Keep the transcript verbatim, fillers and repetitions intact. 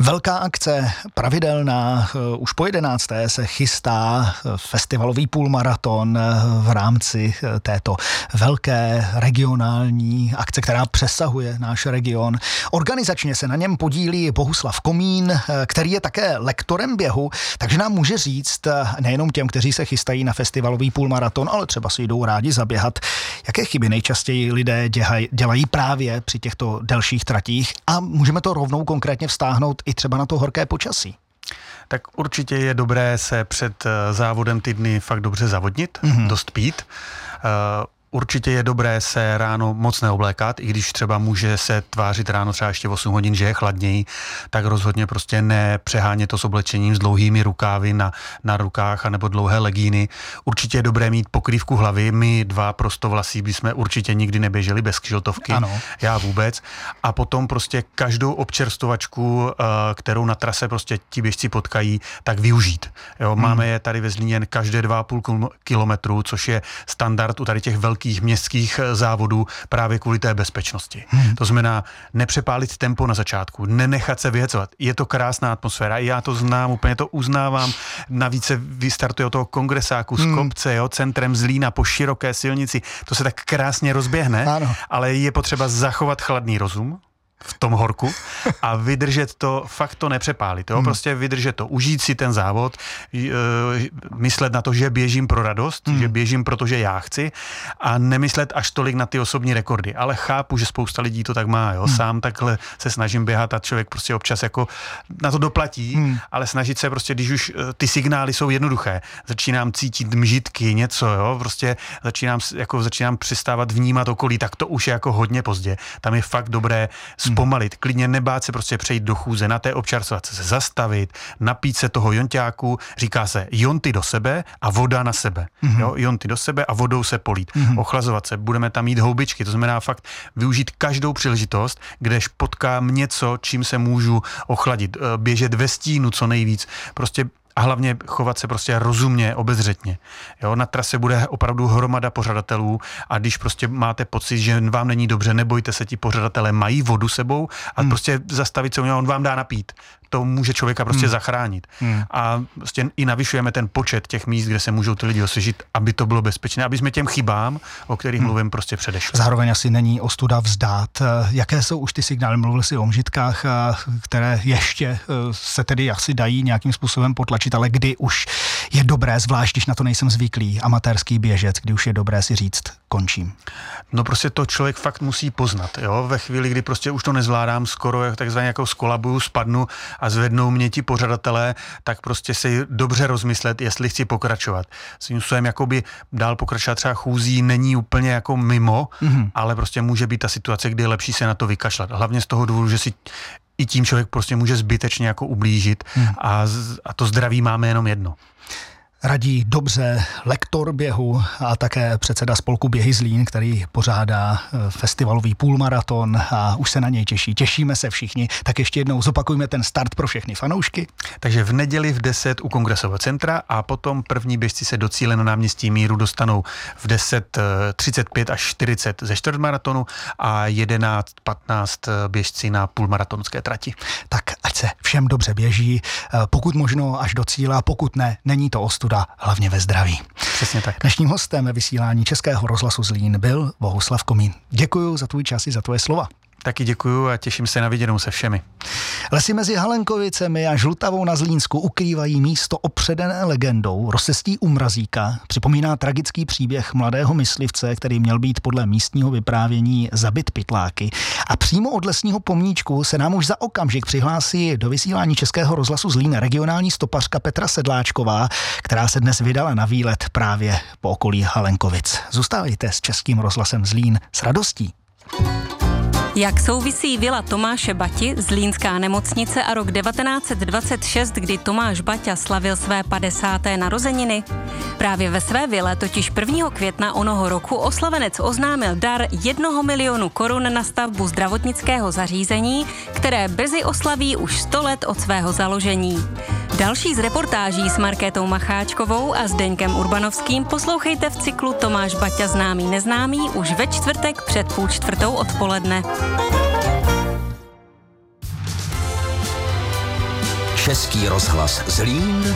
Velká akce, pravidelná, už po jedenácté se chystá festivalový půlmaraton v rámci této velké regionální akce, která přesahuje náš region. Organizačně se na něm podílí Bohuslav Komín, který je také lektorem běhu, takže nám může říct nejenom těm, kteří se chystají na festivalový půlmaraton, ale třeba si jdou rádi zaběhat, jaké chyby nejčastěji lidé dělají, dělají právě při těchto delších tratích a můžeme to rovnou konkrétně vztáhnout i třeba na to horké počasí. Tak určitě je dobré se před závodem ty dny fakt dobře zavodnit, mm-hmm. dost pít. Uh, Určitě je dobré se ráno moc neoblékat, i když třeba může se tvářit ráno třeba ještě osm hodin, že je chladněji, tak rozhodně prostě nepřehánět to s oblečením s dlouhými rukávy na, na rukách anebo dlouhé legíny. Určitě je dobré mít pokrývku hlavy. My dva prostovlasí bychom určitě nikdy neběželi bez kšiltovky. Ano. Já vůbec. A potom prostě každou občerstvovačku, kterou na trase prostě ti běžci potkají, tak využít. Jo, hmm. Máme je tady ve Zlíně každé dva a půl kilometru, což je standard u tady těch velkých městských závodů právě kvůli té bezpečnosti. Hmm. To znamená nepřepálit tempo na začátku, nenechat se vyhecovat. Je to krásná atmosféra, já to znám, úplně to uznávám. Navíc se vystartuje od toho kongresáku z hmm. kopce, jo, centrem Zlína po široké silnici. To se tak krásně rozběhne, ano. Ale je potřeba zachovat chladný rozum v tom horku a vydržet to, fakt to nepřepálit, jo? Hmm. Prostě vydržet to, užít si ten závod, myslet na to, že běžím pro radost, hmm. že běžím, protože já chci a nemyslet až tolik na ty osobní rekordy, ale chápu, že spousta lidí to tak má, jo? Hmm. Sám takhle se snažím běhat a člověk prostě občas jako na to doplatí, hmm. ale snažit se prostě, když už ty signály jsou jednoduché, začínám cítit mžitky, něco, jo? Prostě začínám, jako začínám přestávat vnímat okolí, tak to už je jako hodně pozdě. Tam je fakt dobré zpomalit, klidně nebát se prostě přejít do chůze, na té občerstvovačce se zastavit, napít se toho jonťáku, říká se jonty do sebe a voda na sebe. Mm-hmm. Jo, jonty do sebe a vodou se polít. Mm-hmm. Ochlazovat se, budeme tam mít houbičky, to znamená fakt využít každou příležitost, kdež potkám něco, čím se můžu ochladit, běžet ve stínu co nejvíc, prostě a hlavně chovat se prostě rozumně, obezřetně. Jo, na trase bude opravdu hromada pořadatelů a když prostě máte pocit, že vám není dobře, nebojte se, ti pořadatelé mají vodu sebou a hmm. prostě zastavit se u něho, on vám dá napít. To může člověka prostě hmm. zachránit. Hmm. A prostě i navyšujeme ten počet těch míst, kde se můžou ty lidi osvěžit, aby to bylo bezpečné, aby jsme těm chybám, o kterých hmm. mluvím, prostě předešli. Zároveň asi není ostuda vzdát. Jaké jsou už ty signály? Mluvil jsi o mžitkách, které ještě se tedy asi dají nějakým způsobem potlačit, ale kdy už je dobré, zvlášť když na to nejsem zvyklý, amatérský běžec, kdy už je dobré si říct, končím. No prostě to člověk fakt musí poznat, jo? Ve chvíli, kdy prostě už to nezvládám, skoro takzvaně jako skolabuju, spadnu a zvednou mě ti pořadatelé, tak prostě si dobře rozmyslet, jestli chci pokračovat. Svým způsobem jakoby dál pokračovat třeba chůzí není úplně jako mimo, mm-hmm. ale prostě může být ta situace, kdy je lepší se na to vykašlat. Hlavně z toho důvodu, že si i tím člověk prostě může zbytečně jako ublížit mm. a, a to zdraví máme jenom jedno. Radí dobře lektor běhu a také předseda spolku Běhy Zlín, který pořádá festivalový půlmaraton a už se na něj těší. Těšíme se všichni. Tak ještě jednou zopakujme ten start pro všechny fanoušky. Takže v neděli v deset u Kongresového centra a potom první běžci se do cíle na náměstí Míru dostanou v deset třicet pět až čtyřicet ze čtvrtmaratonu a jedenáct patnáct běžci na půlmaratonské trati. Tak ať se všem dobře běží, pokud možno až do cíle, a pokud ne, není to ostuda. Hlavně ve zdraví. Přesně tak. Dnešním hostem ve vysílání Českého rozhlasu Zlín byl Bohuslav Komín. Děkuju za tvůj čas i za tvoje slova. Taky děkuju a těším se na viděnou se všemi. Lesy mezi Halenkovicemi a Žlutavou na Zlínsku ukrývají místo opředené legendou Rosestí u Mrazíka. Připomíná tragický příběh mladého myslivce, který měl být podle místního vyprávění zabit pytláky. A přímo od lesního pomníčku se nám už za okamžik přihlásí do vysílání Českého rozhlasu Zlín regionální stopařka Petra Sedláčková, která se dnes vydala na výlet právě po okolí Halenkovic. Zůstávejte s Českým rozhlasem Zlín s radostí. Jak souvisí vila Tomáše Bati, Zlínská nemocnice a rok devatenáct set dvacet šest, kdy Tomáš Baťa slavil své padesáté narozeniny? Právě ve své vile totiž prvního května onoho roku oslavenec oznámil dar jednoho milionu korun na stavbu zdravotnického zařízení, které brzy oslaví už sto let od svého založení. Další z reportáží s Markétou Macháčkovou a Zdeňkem Urbanovským poslouchejte v cyklu Tomáš Baťa známý neznámý už ve čtvrtek před půl čtvrtou odpoledne. Český rozhlas Zlín